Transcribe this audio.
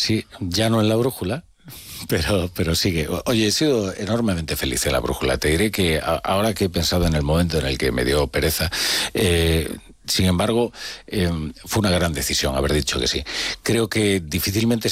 sí, ya no en la brújula, pero sigue. Oye, he sido enormemente feliz en la brújula. Te diré que ahora que he pensado en el momento en el que me dio pereza, sin embargo, fue una gran decisión haber dicho que sí. Creo que difícilmente